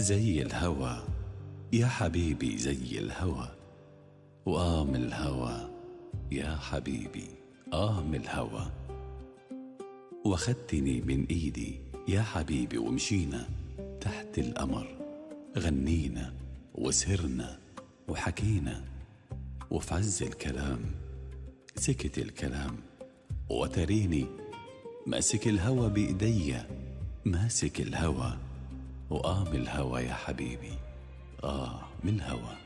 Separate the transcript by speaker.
Speaker 1: زي الهوى يا حبيبي، زي الهوى، وآه من الهوى يا حبيبي، آه من الهوى. واخدتني من ايدي يا حبيبي ومشينا تحت القمر، غنينا وسهرنا وحكينا، وفي عز الكلام سكت الكلام، وتريني ماسك الهوى بإيديا، ماسك الهوى، وآه من الهوى يا حبيبي، آه من الهوى.